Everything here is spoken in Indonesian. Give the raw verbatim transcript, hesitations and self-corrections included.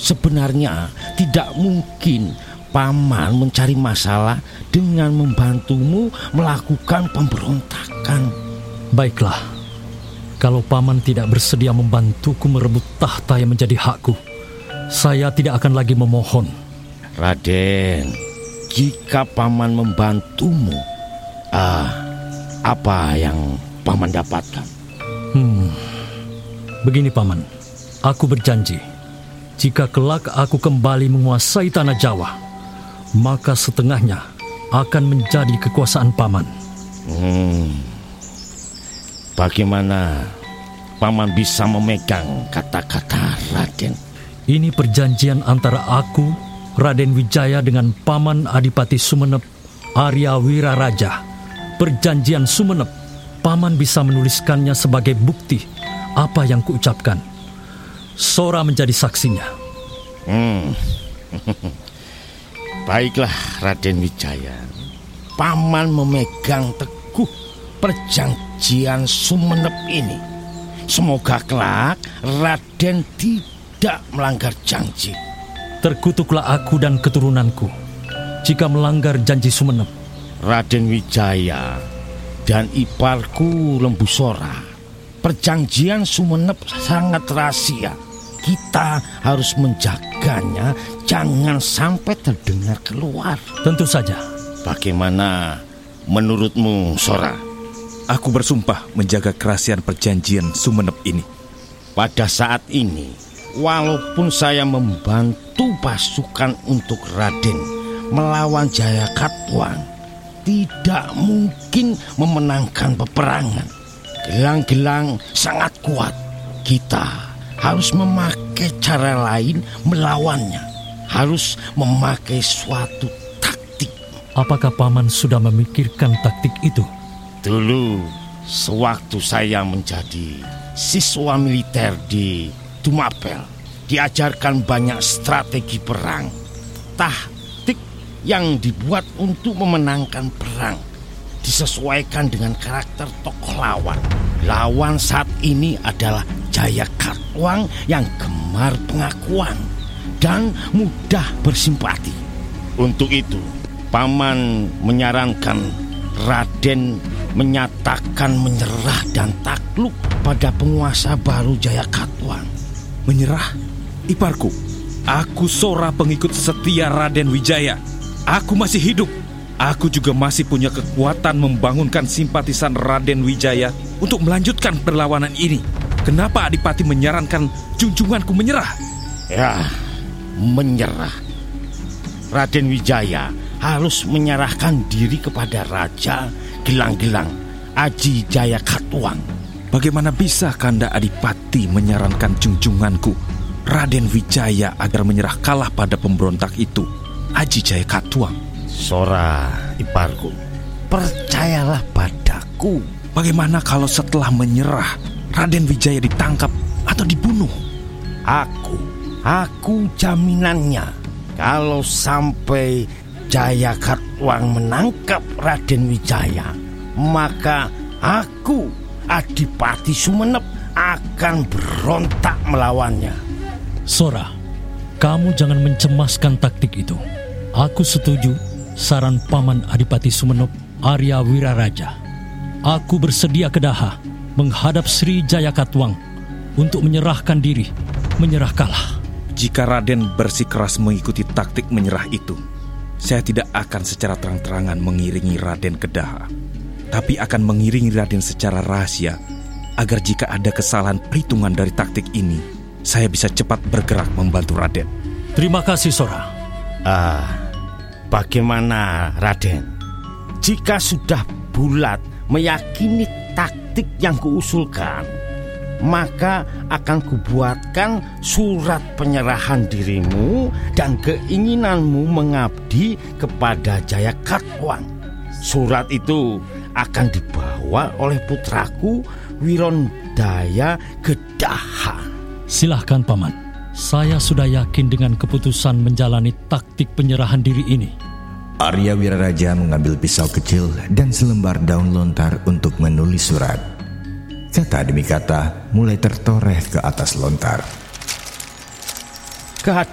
Sebenarnya tidak mungkin Paman mencari masalah dengan membantumu melakukan pemberontakan. Baiklah, kalau Paman tidak bersedia membantuku merebut tahta yang menjadi hakku, saya tidak akan lagi memohon. Raden, jika Paman membantumu, ah, apa yang Paman dapatkan? Hmm, begini Paman, aku berjanji, jika kelak aku kembali menguasai tanah Jawa, maka setengahnya akan menjadi kekuasaan Paman. Hmm, bagaimana Paman bisa memegang kata-kata Raden? Ini perjanjian antara aku, Raden Wijaya, dengan Paman Adipati Sumenep, Arya Wiraraja. Perjanjian Sumenep, Paman bisa menuliskannya sebagai bukti apa yang kuucapkan. Sora menjadi saksinya. Hmm. Baiklah Raden Wijaya, Paman memegang teguh perjanjian Sumenep ini. Semoga kelak Raden tidak melanggar janji. Terkutuklah aku dan keturunanku jika melanggar janji Sumenep. Raden Wijaya dan iparku Lembu Sora, perjanjian Sumenep sangat rahasia. Kita harus menjaganya, jangan sampai terdengar keluar. Tentu saja. Bagaimana menurutmu, Sora? Aku bersumpah menjaga kerahasiaan perjanjian Sumenep ini. Pada saat ini, walaupun saya membantu pasukan untuk Raden melawan Jayakatwang, tidak mungkin memenangkan peperangan. Gelang-gelang sangat kuat. Kita harus memakai cara lain melawannya. Harus memakai suatu taktik. Apakah Paman sudah memikirkan taktik itu? Dulu, sewaktu saya menjadi siswa militer di Tumapel, diajarkan banyak strategi perang. Taktik yang dibuat untuk memenangkan perang disesuaikan dengan karakter tokoh lawan. Lawan saat ini adalah Jayakatwang yang gemar pengakuan dan mudah bersimpati. Untuk itu, Paman menyarankan Raden menyatakan menyerah dan takluk pada penguasa baru Jayakatwang. Menyerah? Iparku, aku Sora, pengikut setia Raden Wijaya. Aku masih hidup. Aku juga masih punya kekuatan membangunkan simpatisan Raden Wijaya untuk melanjutkan perlawanan ini. Kenapa Adipati menyarankan junjunganku menyerah? Ya, menyerah. Raden Wijaya harus menyerahkan diri kepada Raja Gelang-Gelang, Aji Jayakatwang. Bagaimana bisa Kanda Adipati menyarankan junjunganku, Raden Wijaya, agar menyerah kalah pada pemberontak itu, Aji Jayakatwang? Sora, iparku, percayalah padaku. Bagaimana kalau setelah menyerah Raden Wijaya ditangkap atau dibunuh? Aku, aku jaminannya. Kalau sampai Jayakatwang menangkap Raden Wijaya, maka aku, Adipati Sumenep, akan berontak melawannya. Sora, kamu jangan mencemaskan taktik itu. Aku setuju saran Paman Adipati Sumenep, Arya Wiraraja. Aku bersedia kedaha menghadap Sri Jayakatwang untuk menyerahkan diri, menyerah kalah. Jika Raden bersikeras mengikuti taktik menyerah itu, saya tidak akan secara terang-terangan mengiringi Raden kedaha, tapi akan mengiringi Raden secara rahasia, agar jika ada kesalahan perhitungan dari taktik ini, saya bisa cepat bergerak membantu Raden. Terima kasih, Sora. Ah, bagaimana Raden? Jika sudah bulat meyakini taktik yang kuusulkan, maka akan kubuatkan surat penyerahan dirimu dan keinginanmu mengabdi kepada Jayakatwang. Surat itu akan dibawa oleh putraku Wirondaya Kedaha. Silahkan Paman. Saya sudah yakin dengan keputusan menjalani taktik penyerahan diri ini. Arya Wiraraja mengambil pisau kecil dan selembar daun lontar untuk menulis surat. Kata demi kata mulai tertoreh ke atas lontar.